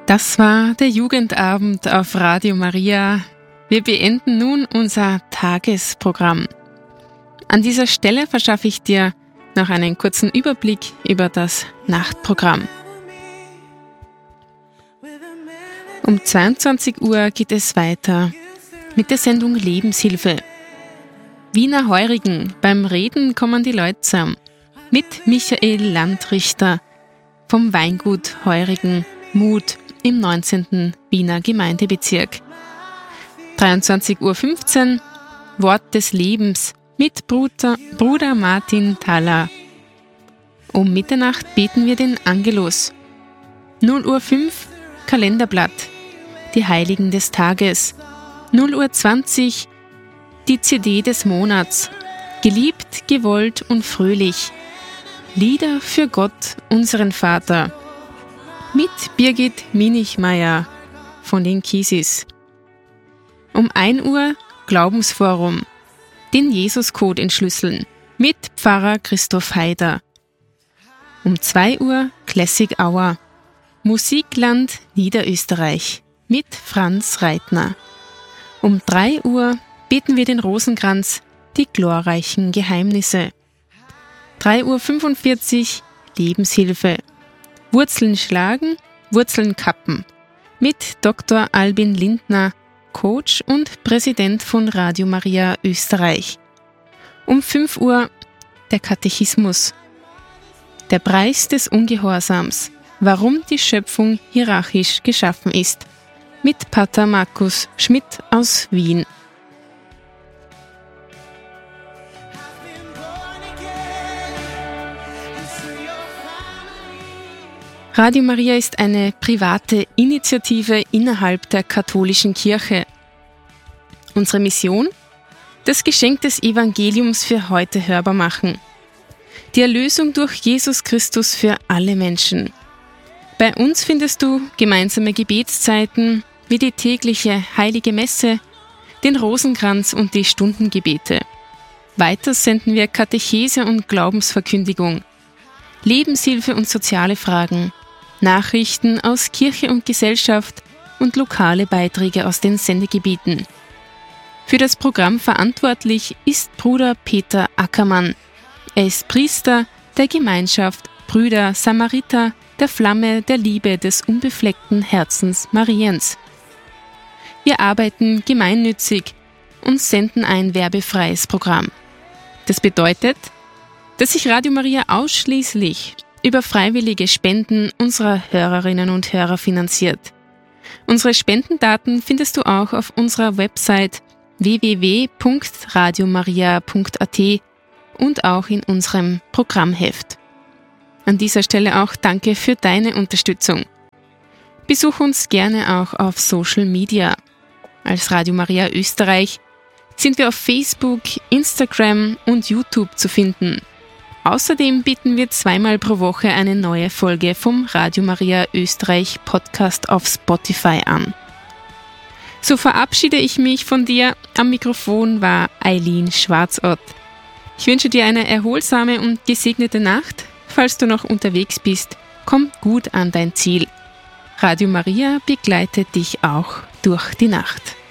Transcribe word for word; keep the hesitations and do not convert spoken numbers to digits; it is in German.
Das war der Jugendabend auf Radio Maria. Wir beenden nun unser Tagesprogramm. An dieser Stelle verschaffe ich dir noch einen kurzen Überblick über das Nachtprogramm. Um zweiundzwanzig Uhr geht es weiter mit der Sendung Lebenshilfe. Wiener Heurigen, beim Reden kommen die Leute zusammen. Mit Michael Landrichter vom Weingut Heurigen Mut im neunzehnten Wiener Gemeindebezirk. dreiundzwanzig Uhr fünfzehn Wort des Lebens mit Bruder, Bruder Martin Thaler. Um Mitternacht beten wir den Angelus. null Uhr fünf Kalenderblatt, die Heiligen des Tages. null Uhr zwanzig die C D des Monats. Geliebt, gewollt und fröhlich. Lieder für Gott, unseren Vater. Mit Birgit Minichmeier von den Kiesis. Um ein Uhr Glaubensforum. Den Jesuscode entschlüsseln. Mit Pfarrer Christoph Haider. Um zwei Uhr Classic Hour. Musikland Niederösterreich. Mit Franz Reitner. Um drei Uhr beten wir den Rosenkranz, die glorreichen Geheimnisse. drei Uhr fünfundvierzig Lebenshilfe. Wurzeln schlagen, Wurzeln kappen. Mit Doktor Albin Lindner, Coach und Präsident von Radio Maria Österreich. Um fünf Uhr der Katechismus. Der Preis des Ungehorsams. Warum die Schöpfung hierarchisch geschaffen ist. Mit Pater Markus Schmidt aus Wien. Radio Maria ist eine private Initiative innerhalb der katholischen Kirche. Unsere Mission? Das Geschenk des Evangeliums für heute hörbar machen. Die Erlösung durch Jesus Christus für alle Menschen. Bei uns findest du gemeinsame Gebetszeiten wie die tägliche Heilige Messe, den Rosenkranz und die Stundengebete. Weiter senden wir Katechese und Glaubensverkündigung, Lebenshilfe und soziale Fragen, Nachrichten aus Kirche und Gesellschaft und lokale Beiträge aus den Sendegebieten. Für das Programm verantwortlich ist Bruder Peter Ackermann. Er ist Priester der Gemeinschaft Brüder Samariter der Flamme der Liebe des unbefleckten Herzens Mariens. Wir arbeiten gemeinnützig und senden ein werbefreies Programm. Das bedeutet, dass sich Radio Maria ausschließlich über freiwillige Spenden unserer Hörerinnen und Hörer finanziert. Unsere Spendendaten findest du auch auf unserer Website w w w punkt radiomaria punkt a t und auch in unserem Programmheft. An dieser Stelle auch danke für deine Unterstützung. Besuch uns gerne auch auf Social Media. Als Radio Maria Österreich sind wir auf Facebook, Instagram und YouTube zu finden. Außerdem bieten wir zweimal pro Woche eine neue Folge vom Radio Maria Österreich Podcast auf Spotify an. So verabschiede ich mich von dir. Am Mikrofon war Eileen Schwarzott. Ich wünsche dir eine erholsame und gesegnete Nacht. Falls du noch unterwegs bist, komm gut an dein Ziel. Radio Maria begleitet dich auch durch die Nacht.